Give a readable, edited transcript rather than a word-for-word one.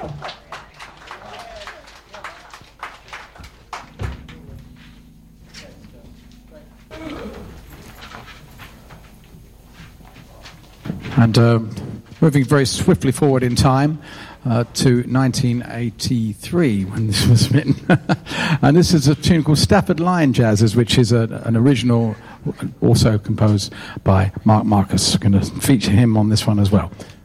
And moving very swiftly forward in time to 1983 when this was written. And this is a tune called Stafford Line Jazzes, which is an original also composed by Mark Marcus. Going to feature him on this one as well.